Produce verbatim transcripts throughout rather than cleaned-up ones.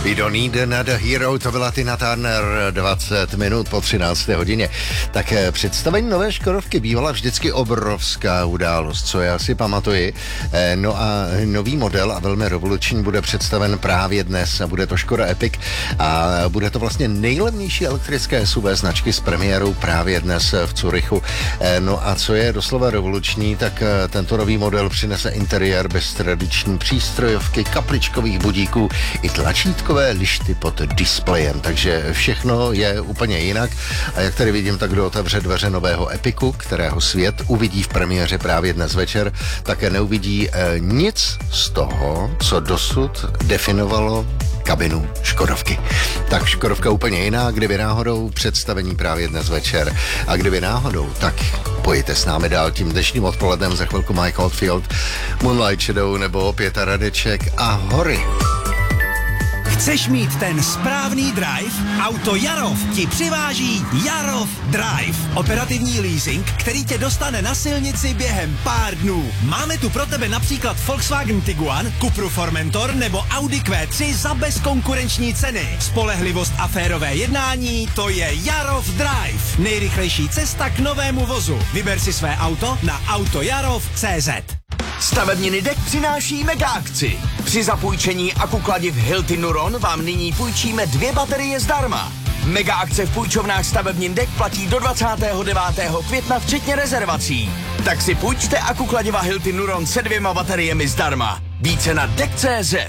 We don't need another hero, to byla Tina Turner, dvacet minut po třinácté hodině. Tak představení nové Škodovky bývala vždycky obrovská událost, co já si pamatuji. No a nový model a velmi revoluční bude představen právě dnes a bude to Škoda Epic a bude to vlastně nejlevnější elektrické S U V značky s premiérou právě dnes v Curychu. No a co je doslova revoluční, tak tento nový model přinese interiér bez tradiční přístrojovky, kapličkových budíků i tlačítkové lišty pod displejem, takže všechno je úplně jinak a jak tady vidím, tak kdo otevře dveře nového Epiku, kterého svět uvidí v premiéře právě dnes večer, také neuvidí eh, nic z toho, co dosud definovalo kabinu Škodovky. Tak Škodovka úplně jiná, kdyby náhodou představení právě dnes večer a kdyby náhodou, tak pojďte s námi dál tím dnešním odpolednem, za chvilku Mike Oldfield, Moonlight Shadow nebo Pěta Radeček a Hory. Chceš mít ten správný drive? Auto Jarov ti přiváží Jarov Drive. Operativní leasing, který tě dostane na silnici během pár dnů. Máme tu pro tebe například Volkswagen Tiguan, Cupru Formentor nebo Audi Q tři za bezkonkurenční ceny. Spolehlivost a férové jednání, to je Jarov Drive. Nejrychlejší cesta k novému vozu. Vyber si své auto na autojarov tečka cé zet. Stavebniny D E K přináší mega akci. Při zapůjčení akukladiv Hilti Nuron vám nyní půjčíme dvě baterie zdarma. Mega akce v půjčovnách stavebnin D E K platí do dvacátého devátého května včetně rezervací. Tak si půjčte akukladiva Hilti Nuron se dvěma bateriemi zdarma. Více na D E K tečka cé zet.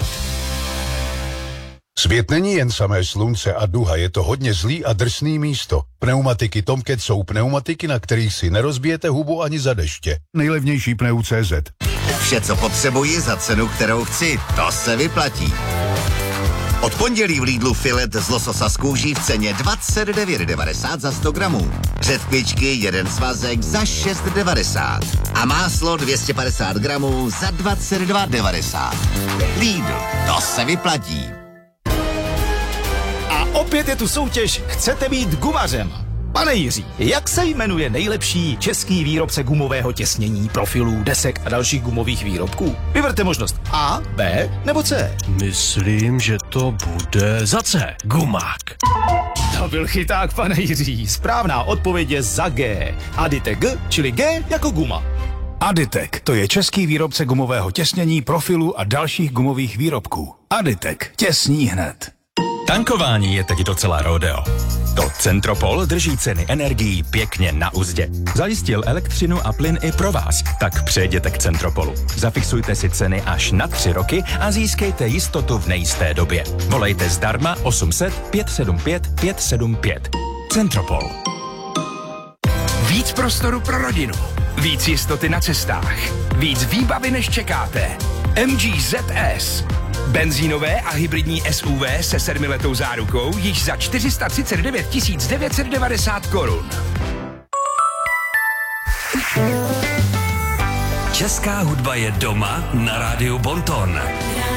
Svět není jen samé slunce a duha, je to hodně zlý a drsný místo. Pneumatiky Tomcat jsou pneumatiky, na kterých si nerozbijete hubu ani za deště. Nejlevnější pneu tečka cé zet. Vše, co potřebuji za cenu, kterou chci, to se vyplatí. Od pondělí v Lidlu filet z lososa z kůží v ceně dvacet devět devadesát za sto gramů. Řetkvičky jeden svazek za šest devadesát. A máslo dvě stě padesát gramů za dvacet dva devadesát. Lidl, to se vyplatí. A opět je tu soutěž Chcete být gumařem? Pane Jiří, jak se jmenuje nejlepší český výrobce gumového těsnění, profilů, desek a dalších gumových výrobků? Vyberte možnost A, B nebo C. Myslím, že to bude za C. Gumák. To byl chyták, pane Jiří. Správná odpověď je za G. Aditek G, čili G jako guma. Aditek, to je český výrobce gumového těsnění, profilu a dalších gumových výrobků. Aditek, těsní hned. Tankování je teď docela rodeo. To Centropol drží ceny energií pěkně na uzdě. Zajistil elektřinu a plyn i pro vás, tak přejděte k Centropolu. Zafixujte si ceny až na tři roky a získejte jistotu v nejisté době. Volejte zdarma osm set pět sedm pět pět sedm pět. Centropol. Víc prostoru pro rodinu. Víc jistoty na cestách. Víc výbavy, než čekáte. M G Z S. Benzínové a hybridní S U V se sedmiletou zárukou již za čtyři sta třicet devět tisíc devět set devadesát korun. Česká hudba je doma na rádiu Bonton.